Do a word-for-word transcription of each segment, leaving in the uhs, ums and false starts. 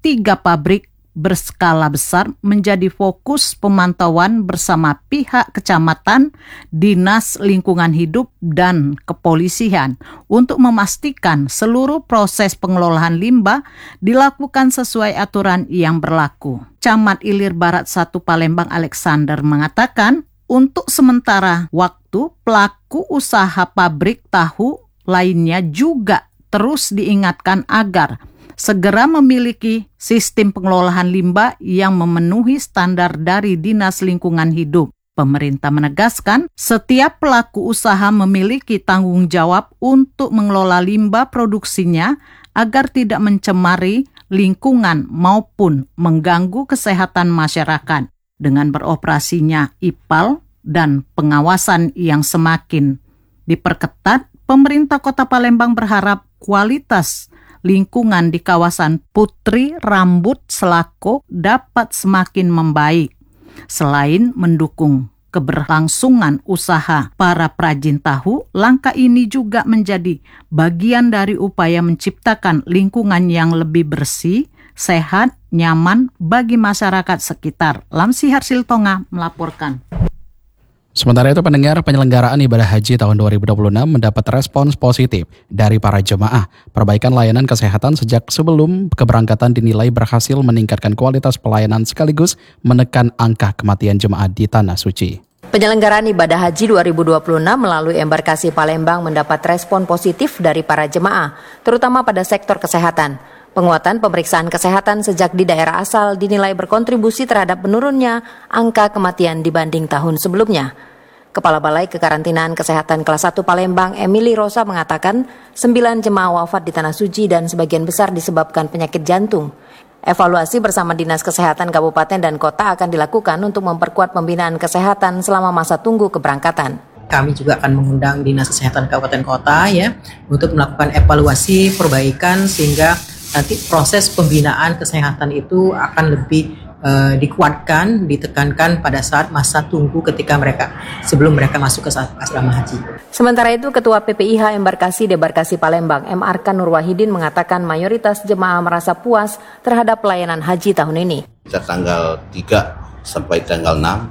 tiga pabrik berskala besar menjadi fokus pemantauan bersama pihak kecamatan, dinas lingkungan hidup, dan kepolisian untuk memastikan seluruh proses pengelolaan limbah dilakukan sesuai aturan yang berlaku. Camat Ilir Barat satu Palembang Alexander mengatakan, untuk sementara waktu pelaku usaha pabrik tahu lainnya juga terus diingatkan agar segera memiliki sistem pengelolaan limbah yang memenuhi standar dari Dinas Lingkungan Hidup. Pemerintah menegaskan setiap pelaku usaha memiliki tanggung jawab untuk mengelola limbah produksinya agar tidak mencemari lingkungan maupun mengganggu kesehatan masyarakat. Dengan beroperasinya I P A L dan pengawasan yang semakin diperketat, pemerintah Kota Palembang berharap kualitas lingkungan di kawasan Putri Rambut Selako dapat semakin membaik. Selain mendukung keberlangsungan usaha para perajin tahu, langkah ini juga menjadi bagian dari upaya menciptakan lingkungan yang lebih bersih, sehat, nyaman bagi masyarakat sekitar. Lamsi Harsiltonga melaporkan. Sementara itu, pendengar, penyelenggaraan ibadah haji tahun dua ribu dua puluh enam mendapat respons positif dari para jemaah. Perbaikan layanan kesehatan sejak sebelum keberangkatan dinilai berhasil meningkatkan kualitas pelayanan sekaligus menekan angka kematian jemaah di Tanah Suci. Penyelenggaraan ibadah haji dua ribu dua puluh enam melalui embarkasi Palembang mendapat respon positif dari para jemaah, terutama pada sektor kesehatan. Penguatan pemeriksaan kesehatan sejak di daerah asal dinilai berkontribusi terhadap menurunnya angka kematian dibanding tahun sebelumnya. Kepala Balai Kekarantinaan Kesehatan Kelas satu Palembang, Emily Rosa, mengatakan sembilan jemaah wafat di Tanah Suci dan sebagian besar disebabkan penyakit jantung. Evaluasi bersama Dinas Kesehatan Kabupaten dan Kota akan dilakukan untuk memperkuat pembinaan kesehatan selama masa tunggu keberangkatan. Kami juga akan mengundang Dinas Kesehatan Kabupaten Kota ya untuk melakukan evaluasi perbaikan sehingga nanti proses pembinaan kesehatan itu akan lebih uh, dikuatkan, ditekankan pada saat masa tunggu ketika mereka sebelum mereka masuk ke asrama haji. Sementara itu, Ketua P P I H Embarkasi Debarkasi Palembang, M R K Nur Wahidin, mengatakan mayoritas jemaah merasa puas terhadap pelayanan haji tahun ini. Sejak tanggal tiga sampai tanggal enam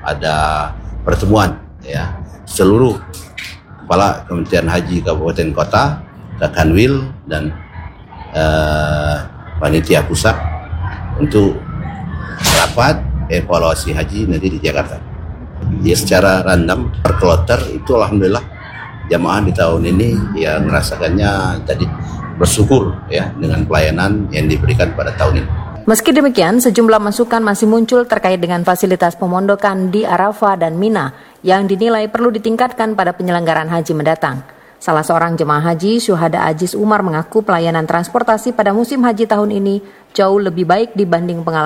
ada pertemuan ya seluruh kepala Kementerian Haji Kabupaten Kota, Kanwil dan Uh, panitia pusat untuk rapat evaluasi haji nanti di Jakarta. Ya, secara random per kloter itu alhamdulillah jamaah di tahun ini ya merasakannya tadi bersyukur ya dengan pelayanan yang diberikan pada tahun ini. Meski demikian, sejumlah masukan masih muncul terkait dengan fasilitas pemondokan di Arafah dan Mina yang dinilai perlu ditingkatkan pada penyelenggaraan haji mendatang. Salah seorang jemaah haji, Syuhada Aziz Umar, mengaku pelayanan transportasi pada musim haji tahun ini jauh lebih baik dibanding pengalaman